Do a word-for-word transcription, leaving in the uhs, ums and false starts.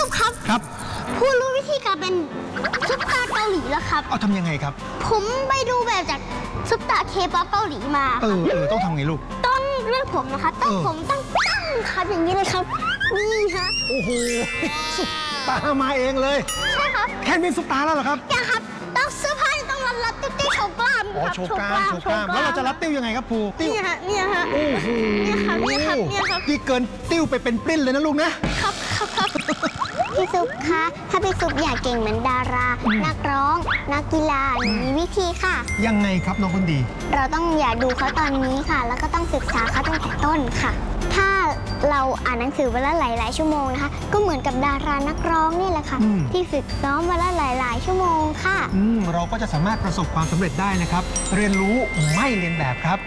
ซุปครับครับผู้รู้วิธีการเป็นซุปตาเกาหลีแล้วครับเอาทำยังไงครับผมไปดูแบบจากซุปตาเคป๊อปเกาหลีมาเออเออต้องทำไงลูกต้องเรื่องผมนะคะต้องผมต้องตั้งครับอย่างนี้เลยครับนี่ฮะโอ้โหซุปตามาเองเลยใช่ครับแค่เป็นซุปตาแล้วเหรอครับยังครับต้องเสื้อผ้าต้องรัดรัดติ้วติ้วโชว์กล้ามอ๋อโชว์กล้ามโชว์กล้ามแล้วเราจะรัดติ้วยังไงครับครูติ้วเนี่ยฮะเนี่ยฮะโอ้โหเนี่ยครับเนี่ยครับเนี่ยครับที่เกินติ้วไปเป็นปลิ้นเลยนะลูกนะครับครับครับพี่ซุปคะถ้าพี่ซุปอยากเก่งเหมือนดารา นักร้อง นักกีฬามีวิธีค่ะยังไงครับน้องคนดีเราต้องอย่าดูเขาตอนนี้ค่ะแล้วก็ต้องศึกษาเขาตั้งแต่ต้นค่ะถ้าเราอ่านหนังสือวันละหลายๆชั่วโมงนะคะก็เหมือนกับดารานักร้องนี่แหละค่ะที่ฝึกซ้อมวันละหลายๆชั่วโมงค่ะอืมเราก็จะสามารถประสบความสำเร็จได้นะครับเรียนรู้ไม่เรียนแบบครับ